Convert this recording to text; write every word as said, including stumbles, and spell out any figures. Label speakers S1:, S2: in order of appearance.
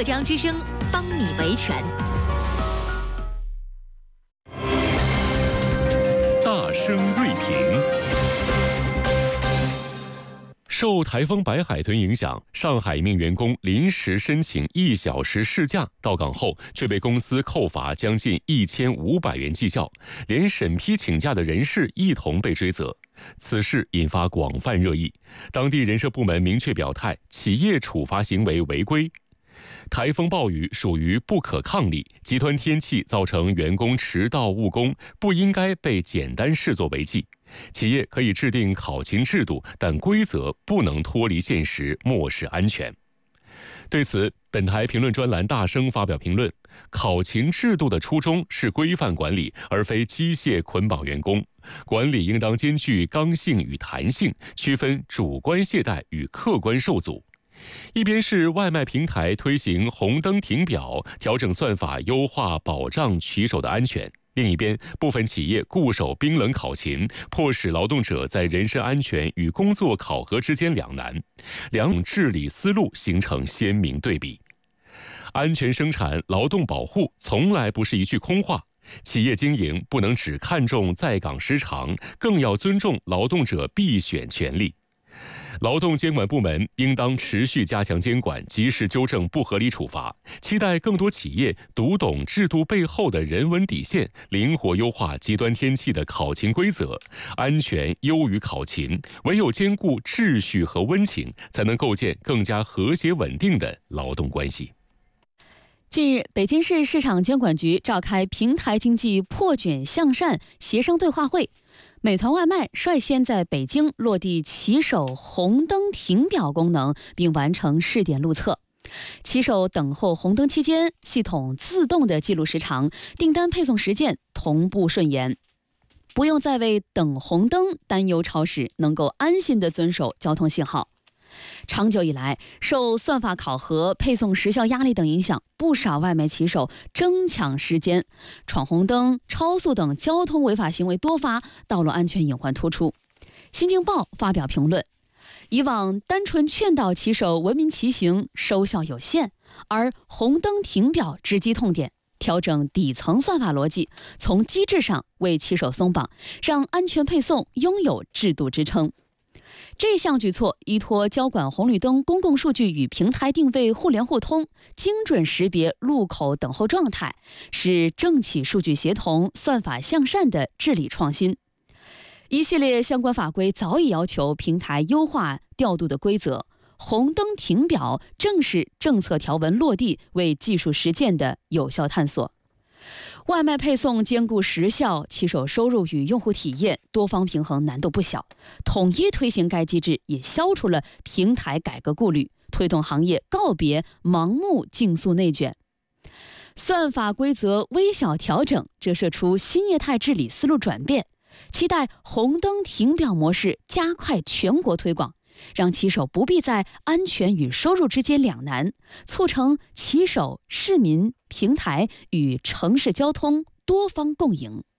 S1: 浙江之声帮你维权。
S2: 大声锐评。受台风白海豚影响，上海一名员工临时申请一小时事假到岗后，却被公司扣罚将近一千五百元绩效，连审批请假的人事一同被追责。此事引发广泛热议，当地人社部门明确表态，企业处罚行为违规。台风暴雨属于不可抗力，极端天气造成员工迟到误工，不应该被简单视作违纪。企业可以制定考勤制度，但规则不能脱离现实，漠视安全。对此，本台评论专栏大声发表评论：考勤制度的初衷是规范管理，而非机械捆绑员工。管理应当兼具刚性与弹性，区分主观懈怠与客观受阻。一边是外卖平台推行红灯停表，调整算法，优化保障骑手的安全；另一边，部分企业固守冰冷考勤，迫使劳动者在人身安全与工作考核之间两难，两种治理思路形成鲜明对比。安全生产、劳动保护从来不是一句空话，企业经营不能只看重在岗时长，更要尊重劳动者必选权利。劳动监管部门应当持续加强监管，及时纠正不合理处罚。期待更多企业读懂制度背后的人文底线，灵活优化极端天气的考勤规则。安全优于考勤，唯有兼顾秩序和温情，才能构建更加和谐稳定的劳动关系。
S3: 近日，北京市市场监管局召开平台经济破卷向善协商对话会。美团外卖率先在北京落地骑手红灯停表功能，并完成试点路测。骑手等候红灯期间，系统自动的记录时长，订单配送时间同步顺延，不用再为等红灯担忧超时，能够安心的遵守交通信号。长久以来，受算法考核、配送时效压力等影响，不少外卖骑手争抢时间、闯红灯、超速等交通违法行为多发，道路安全隐患突出。新京报发表评论：以往单纯劝导骑手文明骑行收效有限，而红灯停表直击痛点，调整底层算法逻辑，从机制上为骑手松绑，让安全配送拥有制度支撑。这项举措依托交管红绿灯公共数据与平台定位互联互通，精准识别路口等候状态，是政企数据协同、算法向善的治理创新。一系列相关法规早已要求平台优化调度的规则，红灯停表正是政策条文落地为技术实践的有效探索。外卖配送兼顾时效、骑手收入与用户体验，多方平衡难度不小。统一推行该机制，也消除了平台改革顾虑，推动行业告别盲目竞速内卷。算法规则微小调整，折射出新业态治理思路转变。期待红灯停表模式加快全国推广，让骑手不必在安全与收入之间两难，促成骑手、市民、平台与城市交通多方共赢。